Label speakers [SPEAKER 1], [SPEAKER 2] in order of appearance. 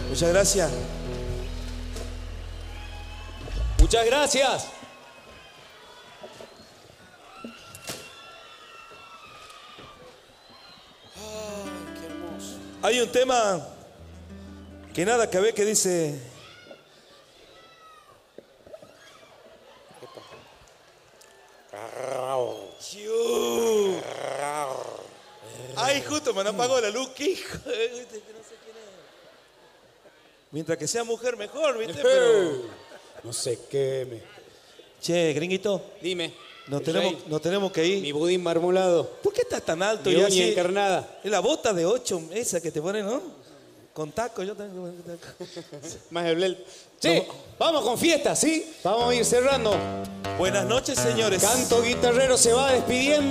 [SPEAKER 1] Muchas gracias.
[SPEAKER 2] Muchas gracias.
[SPEAKER 1] Ay, qué hermoso. Hay un tema que nada que ver que dice... Ay, justo me apagó la luz, qué hijo. No sé quién es. Mientras que sea mujer mejor, ¿viste? Pero...
[SPEAKER 2] No sé qué me...
[SPEAKER 1] Che, gringuito.
[SPEAKER 2] Dime.
[SPEAKER 1] Nos tenemos que ir.
[SPEAKER 2] Mi budín marmolado.
[SPEAKER 1] ¿Por qué estás tan alto?
[SPEAKER 2] Mi
[SPEAKER 1] Ya
[SPEAKER 2] uña
[SPEAKER 1] así?
[SPEAKER 2] encarnada.
[SPEAKER 1] Es la bota de 8, esa que te ponen, ¿no? Con taco, yo tengo taco.
[SPEAKER 2] Más el blel. Che, vamos con fiesta, ¿sí? Vamos a ir cerrando.
[SPEAKER 1] Buenas noches, señores.
[SPEAKER 2] Canto Guitarrero se va despidiendo.